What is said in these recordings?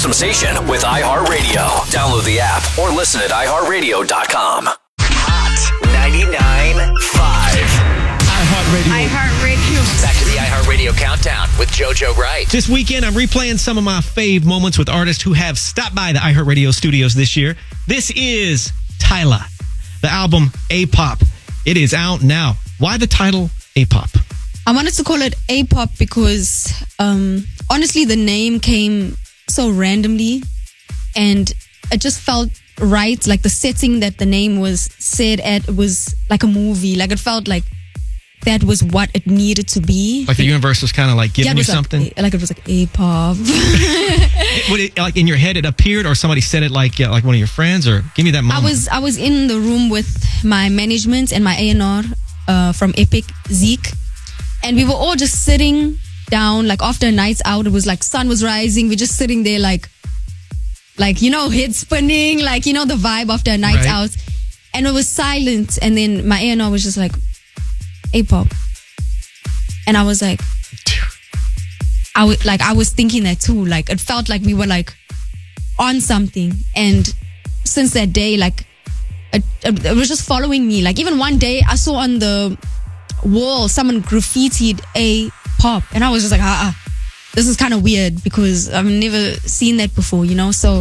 sensation with iHeartRadio. Download the app or listen at iHeartRadio.com. Hot 99.5. iHeartRadio. Back to the iHeartRadio Countdown with JoJo Wright. This weekend, I'm replaying some of my fave moments with artists who have stopped by the iHeartRadio studios this year. This is Tyla, the album A-Pop. It is out now. Why the title A-Pop? I wanted to call it A-Pop because, honestly, the name came so randomly and it just felt right. Like the setting that the name was said at was like a movie. Like it felt like that was what it needed to be. Like the universe was kind of like giving you something? Like it was like A-Pop. Like in your head it appeared, or somebody said it like one of your friends, or give me that moment. I was in the room with my management and my A&R from Epic, Zeke. And we were all just sitting down, like after a night out. It was like sun was rising. We're just sitting there like, head spinning, the vibe after a night out. And it was silent. And then my A&R was just like, A-Pop. And I was like, I was thinking that too. Like it felt like we were like on something. And since that day, like it was just following me. Like even one day I saw on the wall someone graffitied A-Pop, and I was just like, this is kind of weird because I've never seen that before, So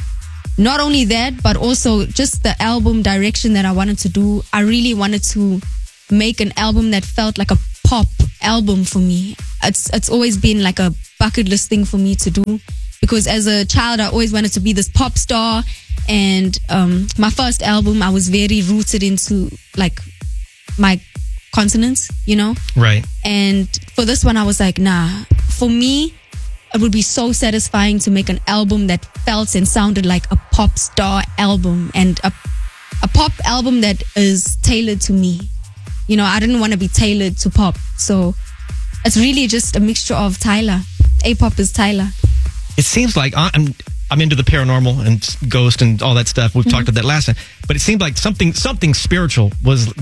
not only that, but also just the album direction that I wanted to do. I really wanted to make an album that felt like a pop album for me. It's always been like a bucket list thing for me to do, because as a child I always wanted to be this pop star. And my first album, I was very rooted into like my consonants, Right. And for this one I was like, nah, for me it would be so satisfying to make an album that felt and sounded like a pop star album, and a pop album that is tailored to me. I didn't want to be tailored to pop. So it's really just a mixture of Tyla. A-Pop is Tyla. It seems like I'm into the paranormal and ghost and all that stuff. We've talked about that last time. But it seemed like something spiritual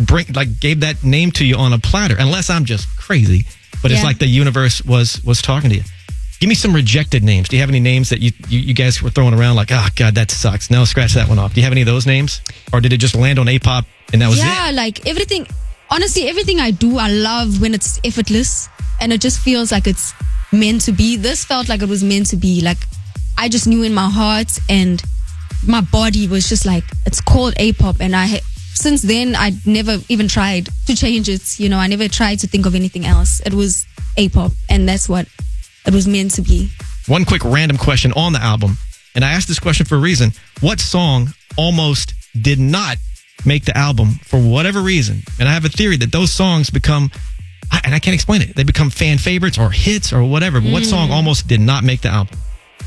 gave that name to you on a platter. Unless I'm just crazy. But it's like the universe was talking to you. Give me some rejected names. Do you have any names that you guys were throwing around like, oh, God, that sucks. No, scratch that one off. Do you have any of those names? Or did it just land on A-Pop and that was it? Yeah, like everything. Honestly, everything I do, I love when it's effortless. And it just feels like it's meant to be. This felt like it was meant to be. Like, I just knew in my heart and my body was just like, it's called A-Pop. And since then, I never even tried to change it. I never tried to think of anything else. It was A-Pop, and that's what it was meant to be. One quick random question on the album, and I asked this question for a reason. What song almost did not make the album for whatever reason? And I have a theory that those songs become, and I can't explain it, they become fan favorites or hits or whatever. But what song almost did not make the album?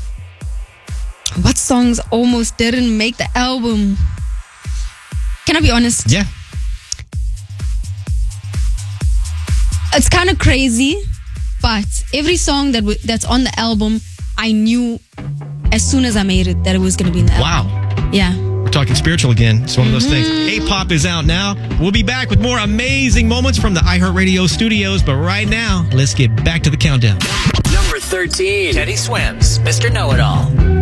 What songs almost didn't make the album? Can I be honest? Yeah. It's kind of crazy, but every song that's on the album, I knew as soon as I made it that it was going to be in the album. Wow. Yeah. We're talking spiritual again. It's one of those things. A-Pop is out now. We'll be back with more amazing moments from the iHeartRadio studios. But right now, let's get back to the countdown. Number 13. Teddy Swims, Mr. Know-It-All.